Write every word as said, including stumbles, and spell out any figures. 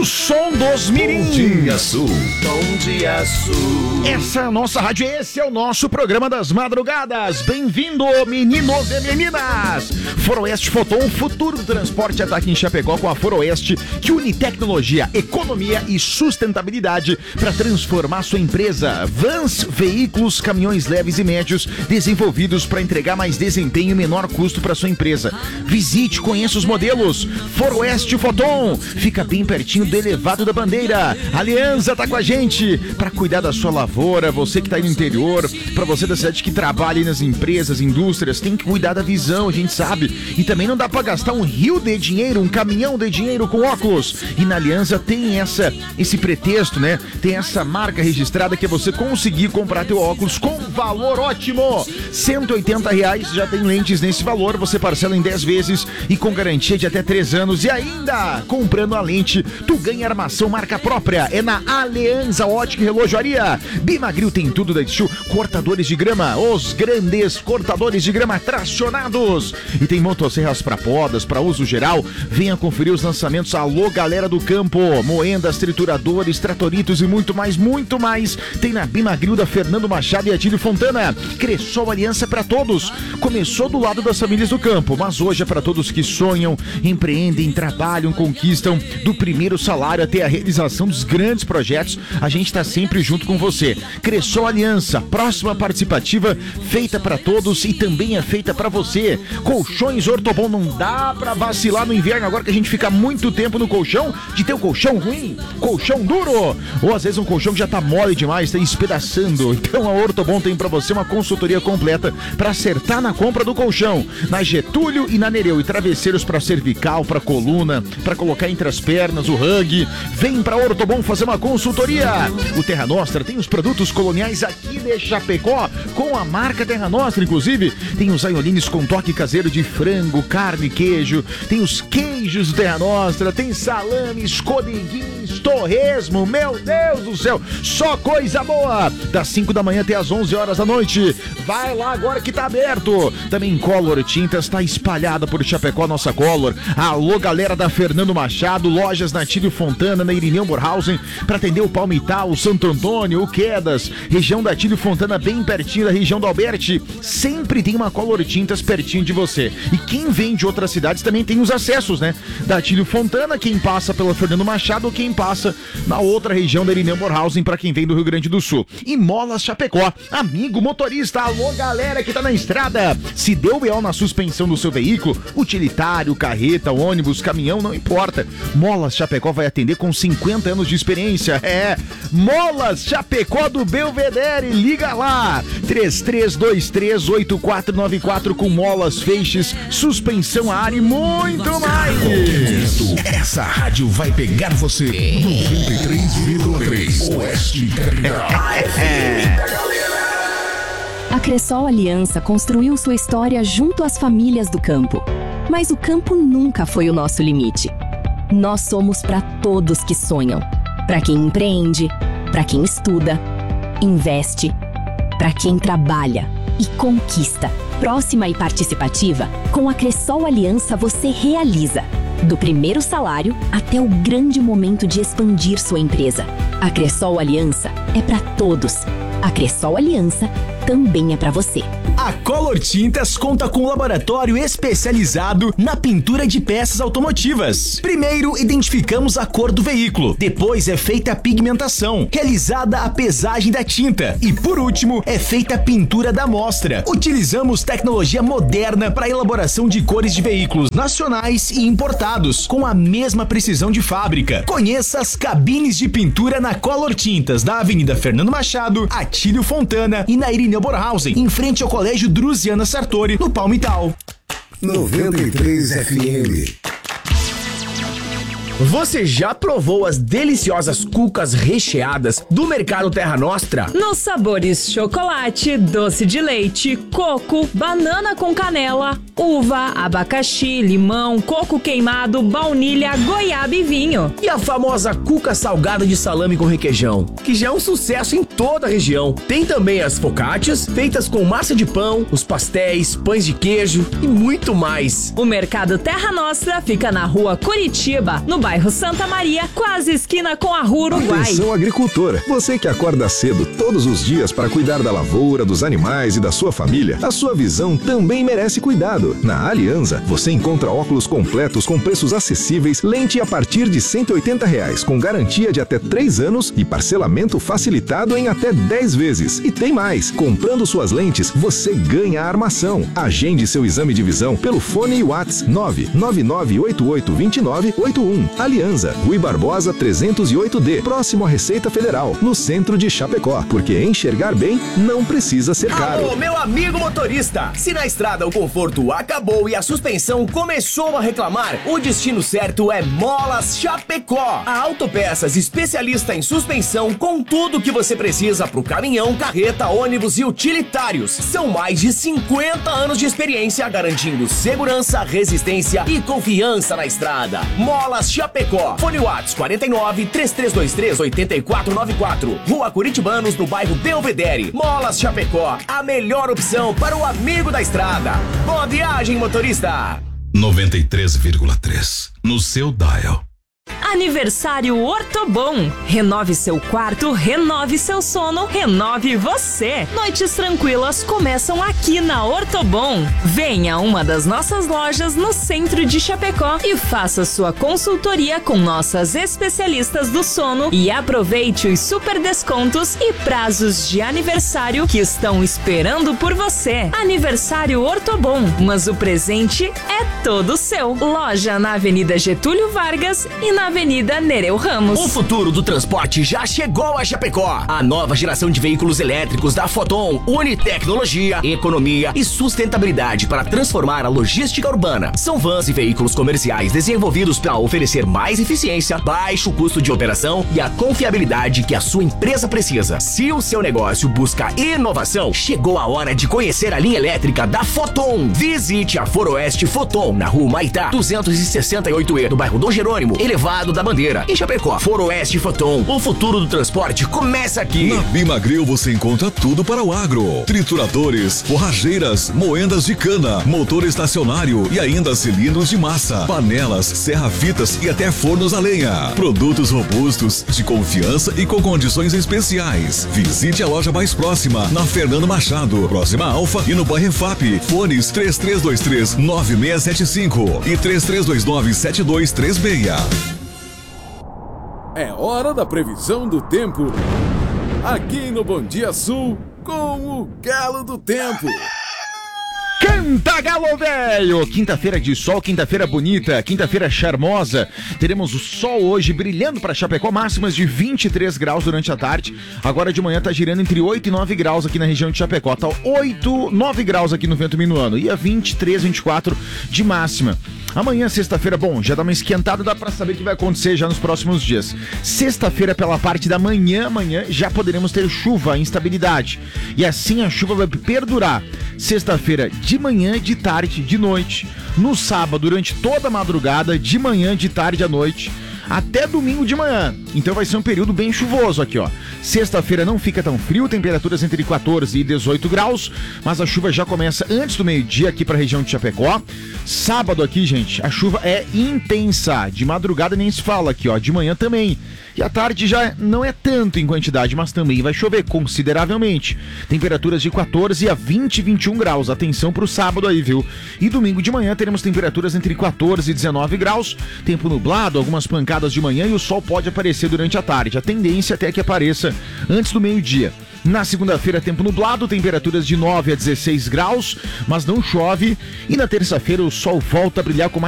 o som dos mirins. Bom dia, Sul. Bom dia, Sul. Essa é a nossa rádio, esse é o nosso programa das madrugadas. Bem-vindo, meninos e meninas. Foroeste Foton, futuro do transporte, está aqui em Chapecó com a Foroeste, que une tecnologia, economia e sustentabilidade para transformar sua empresa. Vans, veículos, caminhões leves e médios, desenvolvidos para entregar mais desempenho e menor custo para sua empresa. Visite, conheça os modelos. Foroeste Foton, fica bem pertinho do elevado da Bandeira. A Aliança tá com a gente para cuidar da sua lavoura. Você que tá aí no interior, para você da cidade que trabalha aí nas empresas, indústrias, tem que cuidar da visão, a gente sabe. E também não dá para gastar um rio de dinheiro, um caminhão de dinheiro com óculos. E na Aliança tem essa, esse pretexto, né? Tem essa marca registrada que é você conseguir comprar teu óculos com valor ótimo. cento e oitenta reais, já tem lentes nesse valor. Você parcela em dez vezes e com garantia de até três anos. E ainda, comprando a lente, tu ganha armação marca própria. É na Aliança Ótica e Relojoaria. Bimagril tem tudo da Steel. Cortadores de grama, os grandes cortadores de grama tracionados. E tem motosserras para podas, para uso geral. Venha conferir os lançamentos. Alô, galera do campo. Moendas, trituradores, tratoritos e muito mais, muito mais. Tem na Bimagril da Fernando Machado e Atílio Fontana. Cressol Aliança para todos. Começou do lado das famílias do campo, mas hoje é para todos que sonham, empreendem, trabalham, conquistam. Do primeiro salário até a realização dos grandes projetos, a gente está sempre junto com você. Cressol Aliança, próxima participativa, feita para todos e também é feita para você. Colchões Ortobon, não dá para vacilar no inverno agora que a gente fica muito tempo no colchão, de ter um colchão ruim, colchão duro, ou às vezes um colchão que já tá mole demais, tá espedaçando. Então a Ortobon tem para você uma consultoria completa para acertar na compra do colchão, na Getúlio e na Nereu, e travesseiros para cervical, para coluna, para colocar entre as pernas, o rug. Vem pra Ortobon fazer uma consultoria. O Terra Nostra tem os produtos coloniais aqui de Chapecó, com a marca Terra Nostra, inclusive. Tem os aiolines com toque caseiro de frango, carne, queijo. Tem os queijos do Terra Nostra. Tem salames, codeguins, torresmo. Meu Deus do céu, só coisa boa. Das cinco da manhã até as onze horas da noite. Vai lá agora que tá aberto. Também Color Tintas tá espalhada por Chapecó, nossa Color. Alô, galera da Fernando Machado, lojas na Atílio Fontana, na Irineu Morhausen, para atender o Palmital, o Santo Antônio, o Quedas, região da Atílio Fontana, bem pertinho da região do Alberti. Sempre tem uma Color Tintas pertinho de você. E quem vem de outras cidades também tem os acessos, né? Da Atílio Fontana, quem passa pela Fernando Machado, ou quem passa na outra região da Irineu Morhausen, para quem vem do Rio Grande do Sul. E Molas Chapecó, amigo motorista, alô, galera que tá na estrada. Se deu B O na suspensão do seu veículo, utilitário, carreta, ônibus, caminhão, não importa. Molas Chapecó vai atender com cinquenta anos de experiência. É, Molas Chapecó do Belvedere, liga lá. três três dois três oito quatro nove quatro com molas, feixes, suspensão a ar e muito mais. Essa rádio vai pegar você. noventa e três vírgula três Oeste Capital. A Cressol Aliança construiu sua história junto às famílias do campo. Mas o campo nunca foi o nosso limite. Nós somos para todos que sonham. Para quem empreende, para quem estuda, investe, para quem trabalha e conquista. Próxima e participativa, com a Cressol Aliança você realiza. Do primeiro salário até o grande momento de expandir sua empresa. A Cressol Aliança é para todos. A Cressol Aliança também é para você. A Color Tintas conta com um laboratório especializado na pintura de peças automotivas. Primeiro, identificamos a cor do veículo. Depois é feita a pigmentação, realizada a pesagem da tinta. E por último, é feita a pintura da amostra. Utilizamos tecnologia moderna para a elaboração de cores de veículos nacionais e importados, com a mesma precisão de fábrica. Conheça as cabines de pintura na Color Tintas, da Avenida Fernando Machado, Atílio Fontana e na Irineu Morhausen, em frente ao Colégio Drusiana Sartori, no Palmital. noventa e três F M. Você já provou as deliciosas cucas recheadas do Mercado Terra Nostra? Nos sabores chocolate, doce de leite, coco, banana com canela, uva, abacaxi, limão, coco queimado, baunilha, goiaba e vinho. E a famosa cuca salgada de salame com requeijão, que já é um sucesso em toda a região. Tem também as focaccias, feitas com massa de pão, os pastéis, pães de queijo e muito mais. O Mercado Terra Nostra fica na rua Curitiba, no bairro bairro Santa Maria, quase esquina com a Rua Uruguai. Atenção, agricultor, você que acorda cedo todos os dias para cuidar da lavoura, dos animais e da sua família, a sua visão também merece cuidado. Na Alianza, você encontra óculos completos com preços acessíveis, lente a partir de cento e oitenta reais, com garantia de até três anos e parcelamento facilitado em até dez vezes. E tem mais, comprando suas lentes, você ganha a armação. Agende seu exame de visão pelo fone e WhatsApp nove nove nove oito oito dois nove oito um. Alianza, Rui Barbosa trezentos e oito D, próximo à Receita Federal, no centro de Chapecó, porque enxergar bem não precisa ser caro. Alô, meu amigo motorista! Se na estrada o conforto acabou e a suspensão começou a reclamar, o destino certo é Molas Chapecó. A Autopeças especialista em suspensão com tudo que você precisa pro caminhão, carreta, ônibus e utilitários. São mais de cinquenta anos de experiência garantindo segurança, resistência e confiança na estrada. Molas Chapecó. Fone Whats quarenta e nove, três três dois três, oito quatro nove quatro. Rua Curitibanos, no bairro Belvedere. Molas Chapecó, a melhor opção para o amigo da estrada. Boa viagem, motorista! noventa e três vírgula três no seu dial. Aniversário Ortobon. Renove seu quarto, renove seu sono, renove você. Noites tranquilas começam aqui na Ortobon. Venha a uma das nossas lojas no centro de Chapecó e faça sua consultoria com nossas especialistas do sono e aproveite os super descontos e prazos de aniversário que estão esperando por você. Aniversário Ortobon, mas o presente é todo seu. Loja na Avenida Getúlio Vargas e na Avenida Nereu Ramos. O futuro do transporte já chegou a Chapecó. A nova geração de veículos elétricos da Foton une tecnologia, economia e sustentabilidade para transformar a logística urbana. São vans e veículos comerciais desenvolvidos para oferecer mais eficiência, baixo custo de operação e a confiabilidade que a sua empresa precisa. Se o seu negócio busca inovação, chegou a hora de conhecer a linha elétrica da Foton. Visite a Foroeste Foton na Rua Maitá, duzentos e sessenta e oito E, no bairro Dom Jerônimo, elevado da Bandeira, em Chapecó. Foroeste Foton, o futuro do transporte começa aqui. Na Bimagril você encontra tudo para o agro: trituradores, forrageiras, moendas de cana, motor estacionário e ainda cilindros de massa, panelas, serra-fitas e até fornos a lenha. Produtos robustos, de confiança e com condições especiais. Visite a loja mais próxima, na Fernando Machado, próxima a Alfa, e no bairro F A P. Fones três três dois três, nove seis sete cinco e três três dois nove, sete dois três seis. É hora da previsão do tempo. Aqui no Bom Dia Sul, com o Galo do Tempo. Canta, Galo Velho! Quinta-feira de sol, quinta-feira bonita, quinta-feira charmosa. Teremos o sol hoje brilhando para Chapecó, máximas de vinte e três graus durante a tarde. Agora de manhã tá girando entre oito e nove graus aqui na região de Chapecó. Tá oito, nove graus aqui no Vento Minuano. E a vinte e três, vinte e quatro de máxima. Amanhã, sexta-feira, bom, já dá uma esquentada, dá pra saber o que vai acontecer já nos próximos dias. Sexta-feira, pela parte da manhã, amanhã já poderemos ter chuva, instabilidade. E assim a chuva vai perdurar. Sexta-feira, de manhã, de tarde, de noite. No sábado, durante toda a madrugada, de manhã, de tarde à noite. Até domingo de manhã. Então vai ser um período bem chuvoso aqui, ó. Sexta-feira não fica tão frio, temperaturas entre quatorze e dezoito graus, mas a chuva já começa antes do meio-dia aqui para a região de Chapecó. Sábado aqui, gente, a chuva é intensa. De madrugada nem se fala aqui, ó. De manhã também. E à tarde já não é tanto em quantidade, mas também vai chover consideravelmente. Temperaturas de quatorze a vinte, vinte e um graus. Atenção pro sábado aí, viu? E domingo de manhã teremos temperaturas entre quatorze e dezenove graus. Tempo nublado, algumas pancadas de manhã e o sol pode aparecer durante a tarde. A tendência até que apareça antes do meio-dia. Na segunda-feira, tempo nublado, temperaturas de nove a dezesseis graus, mas não chove. E na terça-feira o sol volta a brilhar com mais